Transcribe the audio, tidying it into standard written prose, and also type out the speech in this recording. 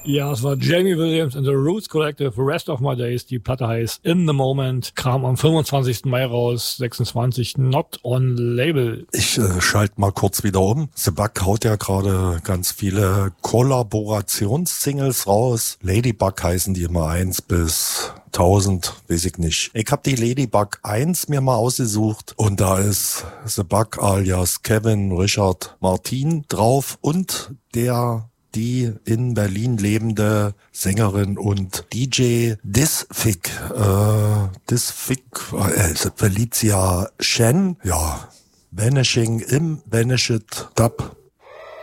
Ja, es war Jamie Williams and the Roots Collective, Rest of My Days. Die Platte heißt In the Moment, kam am 25. Mai raus, 26, not on label. Ich schalte mal kurz wieder um. The Bug haut ja gerade ganz viele Kollaborationssingles raus. Ladybug heißen die immer 1 bis 1000, weiß ich nicht. Ich habe die Ladybug 1 mir mal ausgesucht und da ist The Bug alias Kevin Richard Martin drauf und die in Berlin lebende Sängerin und DJ Disfig, Felicia Shen, ja, Vanishing im Vanished Dub